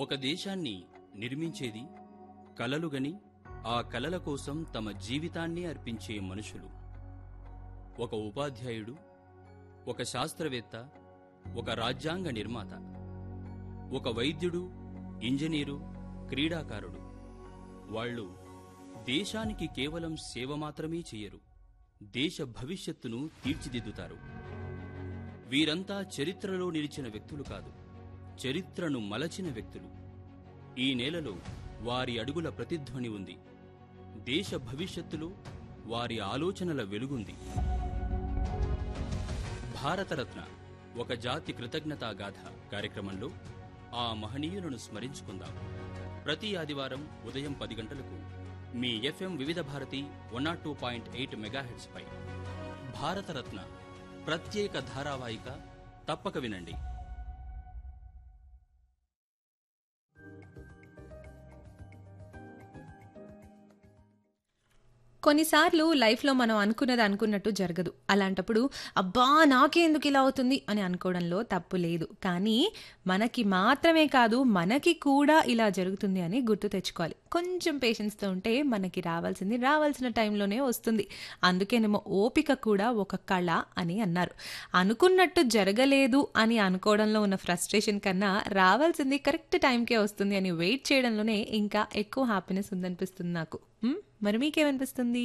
ఒక దేశాన్ని నిర్మించేది కలలుగని ఆ కలల కోసం తమ జీవితాన్ని అర్పించే మనుషులు. ఒక ఉపాధ్యాయుడు, ఒక శాస్త్రవేత్త, ఒక రాజ్యాంగ నిర్మాత, ఒక వైద్యుడు, ఇంజనీరు, క్రీడాకారుడు. వాళ్ళు దేశానికి కేవలం సేవ మాత్రమే చెయ్యరు, దేశ భవిష్యత్తును తీర్చిదిద్దుతారు. వీరంతా చరిత్రలో నిలిచిన వ్యక్తులు కాదు, చరిత్రను మలచిన వ్యక్తులు. ఈ నేలలో వారి అడుగుల ప్రతిధ్వని ఉంది, దేశ భవిష్యత్తులో వారి ఆలోచనల వెలుగుంది. భారతరత్న ఒక జాతి కృతజ్ఞతాగాథ కార్యక్రమంలో ఆ మహనీయులను స్మరించుకుందాం. ప్రతి ఆదివారం ఉదయం 10 గంటలకు మీ FM వివిధ భారతి 102.8 మెగాహెర్ట్జ్ పై భారతరత్న ప్రత్యేక ధారావాహిక తప్పక వినండి. కొన్నిసార్లు లైఫ్లో మనం అనుకున్నది అనుకున్నట్టు జరగదు. అలాంటప్పుడు అబ్బా నాకే ఎందుకు ఇలా అవుతుంది అని అనుకోవడంలో తప్పు లేదు. కానీ మనకి మాత్రమే కాదు, మనకి కూడా ఇలా జరుగుతుంది అని గుర్తు తెచ్చుకోవాలి. కొంచెం పేషెన్స్తో ఉంటే మనకి రావాల్సింది రావాల్సిన టైంలోనే వస్తుంది. అందుకేనేమో ఓపిక కూడా ఒక కళ అని అన్నారు. అనుకున్నట్టు జరగలేదు అని అనుకోవడంలో ఉన్న ఫ్రస్ట్రేషన్ కన్నా రావాల్సింది కరెక్ట్ టైంకే వస్తుంది అని వెయిట్ చేయడంలోనే ఇంకా ఎక్కువ హ్యాపీనెస్ ఉందనిపిస్తుంది నాకు. మరి మీకేమనిపిస్తుంది?